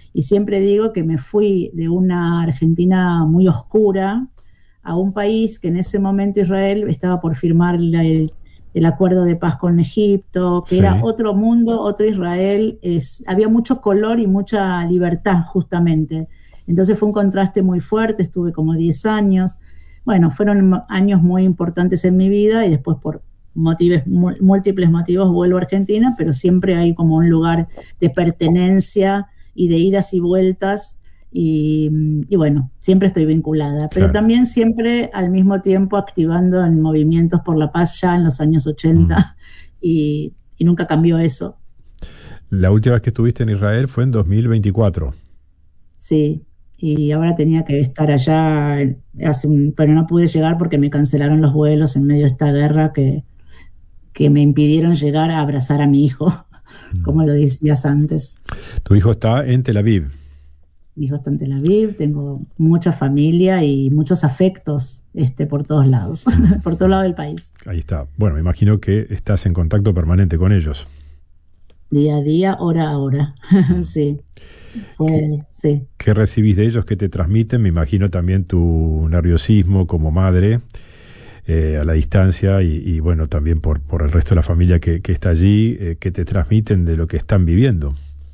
Y siempre digo que me fui de una Argentina muy oscura a un país que en ese momento Israel estaba por firmar el acuerdo de paz con Egipto, que era Sí, otro mundo, otro Israel, había mucho color y mucha libertad justamente. Entonces fue un contraste muy fuerte, estuve como 10 años. Bueno, fueron años muy importantes en mi vida y después por múltiples motivos vuelvo a Argentina, pero siempre hay como un lugar de pertenencia y de idas y vueltas y bueno, siempre estoy vinculada, pero claro. también siempre al mismo tiempo activando en movimientos por la paz ya en los años Mm. 80 y nunca cambió eso. La última vez que estuviste en Israel fue en 2024. Sí, y ahora tenía que estar allá, pero no pude llegar porque me cancelaron los vuelos en medio de esta guerra que me impidieron llegar a abrazar a mi hijo, Mm. como lo decías antes. Tu hijo está en Tel Aviv. Mi hijo está en Tel Aviv, tengo mucha familia y muchos afectos por todos lados, Mm, por todo mm. lado del país. Ahí está. Bueno, me imagino que estás en contacto permanente con ellos. Día a día, hora a hora. Mm. Sí, ¿Qué, sí. qué recibís de ellos? ¿Qué te transmiten? Me imagino también tu nerviosismo como madre a la distancia y bueno, también por el resto de la familia que está allí, ¿qué te transmiten de lo que están viviendo?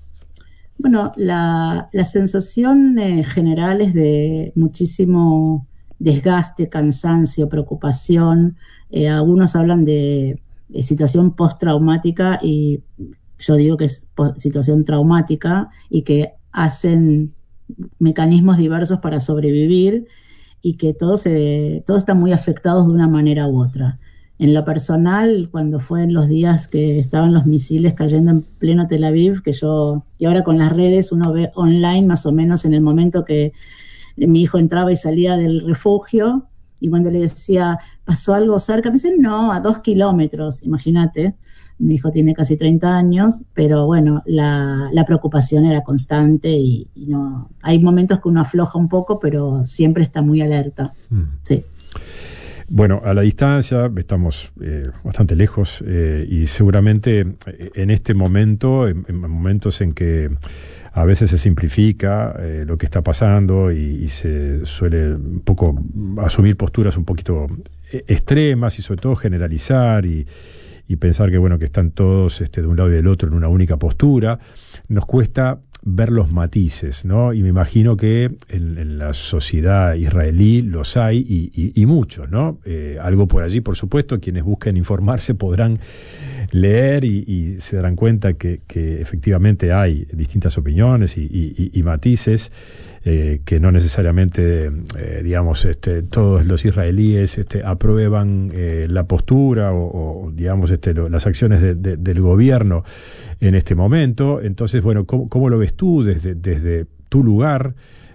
Bueno, la sensación general es de muchísimo desgaste, cansancio, preocupación. Algunos hablan de situación postraumática y yo digo que es situación traumática y que hacen mecanismos diversos para sobrevivir y que todos están muy afectados de una manera u otra. En lo personal, cuando fue en los días que estaban los misiles cayendo en pleno Tel Aviv, y ahora con las redes uno ve online más o menos en el momento que mi hijo entraba y salía del refugio, y cuando le decía, ¿pasó algo cerca? Me dicen, no, a 2 kilómetros, imagínate. Mi hijo tiene casi 30 años, pero bueno, la preocupación era constante y no, hay momentos que uno afloja un poco, pero siempre está muy alerta. Mm. Sí. Bueno, a la distancia estamos bastante lejos y seguramente en este momento, en momentos en que a veces se simplifica lo que está pasando y se suele un poco asumir posturas un poquito extremas y sobre todo generalizar y pensar que bueno que están todos de un lado y del otro en una única postura, nos cuesta ver los matices, ¿no? Y me imagino que en la sociedad israelí los hay y muchos, ¿no? Algo por allí, por supuesto, quienes busquen informarse podrán leer y se darán cuenta que efectivamente hay distintas opiniones y matices que no necesariamente, digamos, todos los israelíes aprueban la postura o digamos, las acciones del gobierno en este momento. Entonces, bueno, ¿cómo lo ves tú desde tu lugar?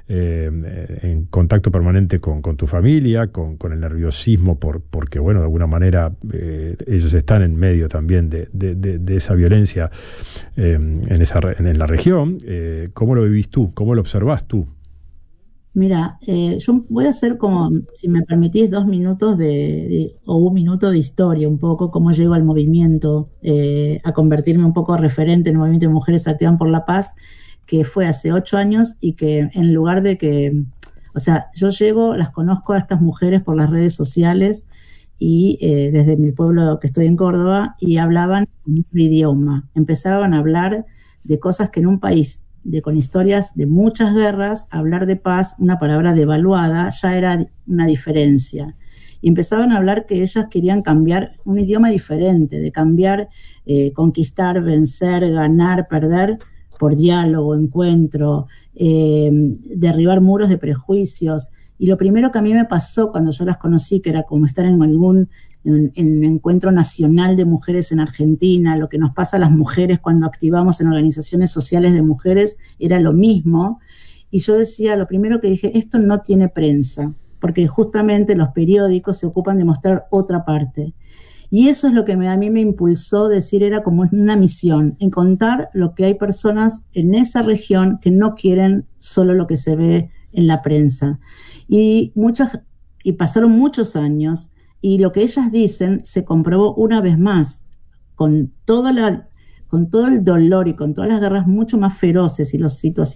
En contacto permanente con tu familia, con el nerviosismo, porque, bueno, de alguna manera ellos están en medio también de esa violencia en la región. ¿Cómo lo vivís tú? ¿Cómo lo observás tú? Mira, yo voy a hacer como, si me permitís, 2 minutos o un minuto de historia, un poco cómo llego al movimiento, a convertirme un poco referente en el movimiento de mujeres que activan por la paz, que fue hace 8 años y que en lugar de que, o sea, yo llego, las conozco a estas mujeres por las redes sociales y desde mi pueblo que estoy en Córdoba y hablaban en otro idioma, empezaban a hablar de cosas que en un país con historias de muchas guerras, hablar de paz, una palabra devaluada, ya era una diferencia. Y empezaban a hablar que ellas querían cambiar un idioma diferente, de cambiar, conquistar, vencer, ganar, perder, por diálogo, encuentro, derribar muros de prejuicios. Y lo primero que a mí me pasó cuando yo las conocí, que era como estar en un encuentro nacional de mujeres en Argentina, lo que nos pasa a las mujeres cuando activamos en organizaciones sociales de mujeres, era lo mismo. Y yo decía, lo primero que dije, esto no tiene prensa, porque justamente los periódicos se ocupan de mostrar otra parte. Y eso es lo que a mí me impulsó decir, era como una misión, en contar lo que hay personas en esa región que no quieren solo lo que se ve en la prensa. Y, y pasaron muchos años y lo que ellas dicen se comprobó una vez más, con, toda con todo el dolor y con todas las guerras mucho más feroces y las situaciones